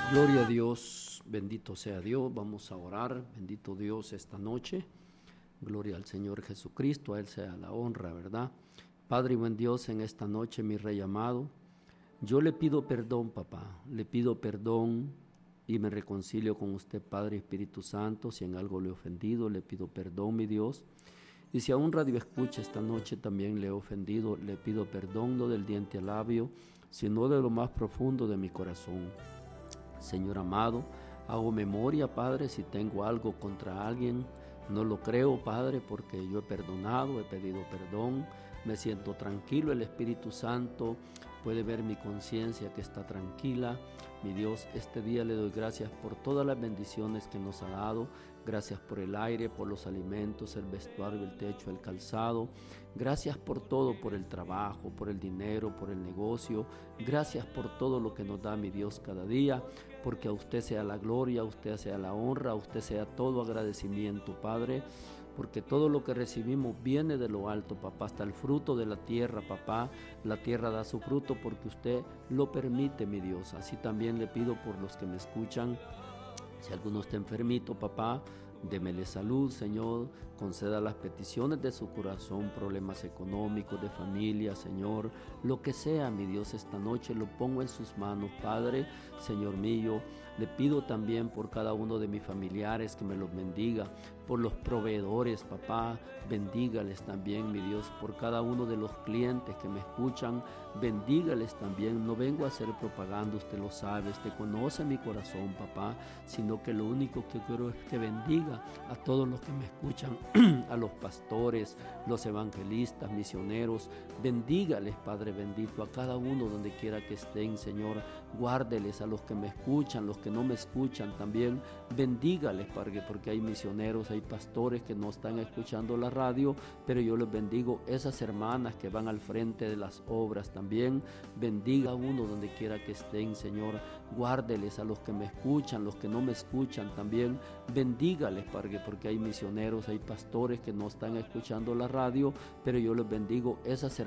Gloria a Dios, bendito sea Dios. Vamos a orar. Bendito Dios esta noche. Gloria al Señor Jesucristo, a Él sea la honra, ¿verdad? Padre y buen Dios, en esta noche, mi Rey amado, yo le pido perdón, papá, le pido perdón y me reconcilio con usted, Padre y Espíritu Santo. Si en algo le he ofendido, le pido perdón, mi Dios. Y si a un radio escucha esta noche también le he ofendido, le pido perdón, no del diente al labio, sino de lo más profundo de mi corazón. Señor amado, hago memoria, Padre, si tengo algo contra alguien. No lo creo, Padre, porque yo he perdonado, he pedido perdón, me siento tranquilo. El Espíritu Santo puede ver mi conciencia que está tranquila. Mi Dios, este día le doy gracias por todas las bendiciones que nos ha dado. Gracias por el aire, por los alimentos, el vestuario, el techo, el calzado. Gracias por todo, por el trabajo, por el dinero, por el negocio. Gracias por todo lo que nos da, mi Dios, cada día. Porque a usted sea la gloria, a usted sea la honra, a usted sea todo agradecimiento, Padre. Porque todo lo que recibimos viene de lo alto, papá, hasta el fruto de la tierra, papá. La tierra da su fruto porque usted lo permite, mi Dios. Así también le pido por los que me escuchan. Si alguno está enfermito, papá, démele salud, Señor, conceda las peticiones de su corazón, problemas económicos, de familia, Señor, lo que sea, mi Dios, esta noche lo pongo en sus manos, Padre, Señor mío. Le pido también por cada uno de mis familiares que me los bendiga, por los proveedores, papá, bendígales también, mi Dios, por cada uno de los clientes que me escuchan, bendígales también. No vengo a hacer propaganda, usted lo sabe, usted conoce mi corazón, papá, sino que lo único que quiero es que bendiga a todos los que me escuchan, a los pastores, los evangelistas, misioneros. Bendígales, Padre bendito, a cada uno donde quiera que estén, Señor. Guárdeles a los que me escuchan, los que no me escuchan también. Bendígales, Padre, porque hay misioneros, hay pastores que no están escuchando la radio, pero yo les bendigo. Esas hermanas que van al frente de las obras también. Bendiga a uno donde quiera que estén, Señor. Guárdeles a los que me escuchan, los que no me escuchan también. Bendígales, Padre, porque hay misioneros, hay pastores que no están escuchando la radio, pero yo les bendigo. Esas